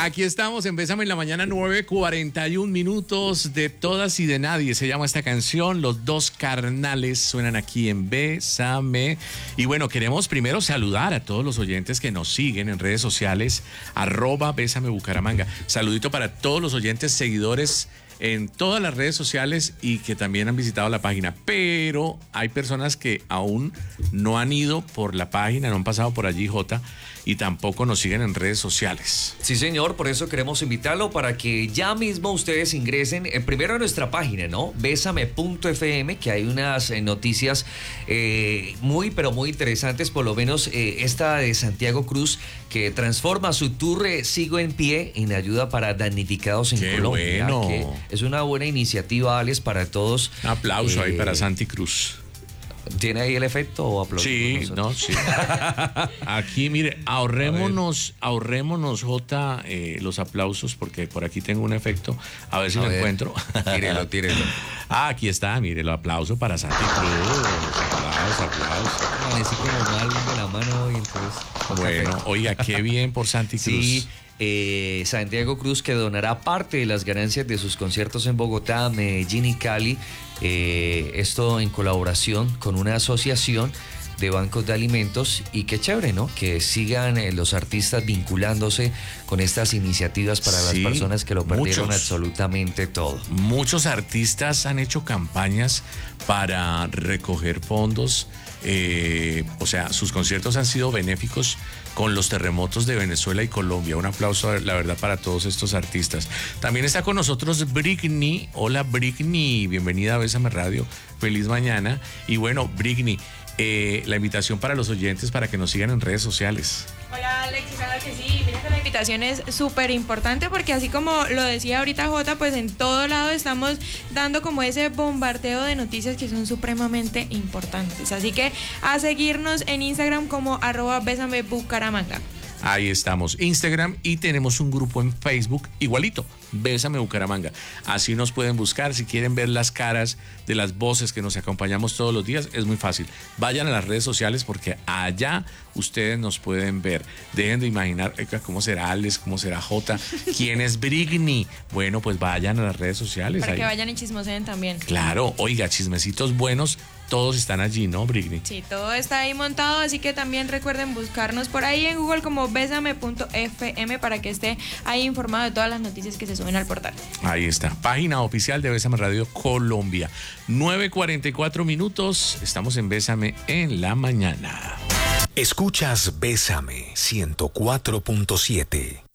Aquí estamos en Bésame en la mañana, 9:41 minutos de todas y de nadie. Se llama esta canción. Los dos carnales suenan aquí en Bésame. Y bueno, queremos primero saludar a todos los oyentes que nos siguen en redes sociales, @Bésame Bucaramanga. Saludito para todos los oyentes seguidores en todas las redes sociales y que también han visitado la página, pero hay personas que aún no han ido por la página, no han pasado por allí, Jota, y tampoco nos siguen en redes sociales. Sí, señor, por eso queremos invitarlo para que ya mismo ustedes ingresen primero a nuestra página, ¿no? Bésame.fm, que hay unas noticias muy, pero muy interesantes, por lo menos esta de Santiago Cruz, que transforma su tour Sigo en Pie en ayuda para damnificados en Colombia. Bueno. Que es una buena iniciativa, Alex, para todos. Un aplauso ahí para Santi Cruz. ¿Tiene ahí el efecto o aplauso? Sí, no, sí. Aquí, mire, ahorrémonos, Jota, los aplausos, porque por aquí tengo un efecto. A ver si lo encuentro. Tírelo. Ah, aquí está, mire, el aplauso para Santi Cruz. Aplausos. Amanecí como mal de la mano hoy, entonces. Bueno, oiga, qué bien por Santi Cruz. Sí. Santiago Cruz, que donará parte de las ganancias de sus conciertos en Bogotá, Medellín y Cali, esto en colaboración con una asociación de bancos de alimentos, y qué chévere, ¿no? Que sigan los artistas vinculándose con estas iniciativas para las personas que lo perdieron absolutamente todo. Muchos artistas han hecho campañas para recoger fondos, o sea, sus conciertos han sido benéficos con los terremotos de Venezuela y Colombia. Un aplauso, la verdad, para todos estos artistas. También está con nosotros Britney. Hola, Britney, bienvenida a Bésame Radio. Feliz mañana. Y bueno, Britney, la invitación para los oyentes para que nos sigan en redes sociales. Hola, Alex, claro que sí. Mira que la invitación es súper importante, porque así como lo decía ahorita Jota, pues en todo lado estamos dando como ese bombardeo de noticias que son supremamente importantes. Así que a seguirnos en Instagram como @BésameBucaramanga. Ahí estamos, Instagram, y tenemos un grupo en Facebook igualito, Bésame Bucaramanga. Así nos pueden buscar. Si quieren ver las caras de las voces que nos acompañamos todos los días, es muy fácil. Vayan a las redes sociales, porque allá ustedes nos pueden ver. Dejen de imaginar cómo será Alex, cómo será Jota, quién es Britney. Bueno, pues vayan a las redes sociales. Para ahí. que vayan y chismoseen también. Claro, oiga, chismecitos buenos, todos están allí, ¿no, Britney? Sí, todo está ahí montado, así que también recuerden buscarnos por ahí en Google como Bésame.fm para que esté ahí informado de todas las noticias que se suben al portal. Ahí está, página oficial de Bésame Radio Colombia. 9:44 minutos, estamos en Bésame en la mañana. Escuchas Bésame 104.7.